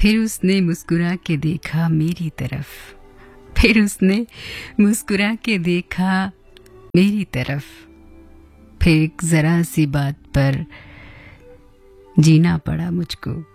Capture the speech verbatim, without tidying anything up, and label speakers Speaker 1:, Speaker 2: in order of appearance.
Speaker 1: फिर उसने मुस्कुरा के देखा मेरी तरफ, फिर उसने मुस्कुरा के देखा मेरी तरफ, फिर एक जरा सी बात पर जीना पड़ा मुझको।